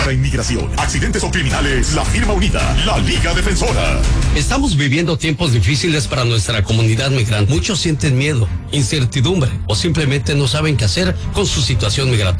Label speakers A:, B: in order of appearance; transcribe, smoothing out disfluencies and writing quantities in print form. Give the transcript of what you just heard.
A: contra inmigración, accidentes o criminales, la firma unida, la Liga Defensora.
B: Estamos viviendo tiempos difíciles para nuestra comunidad migrante. Muchos sienten miedo, incertidumbre o simplemente no saben qué hacer con su situación migratoria.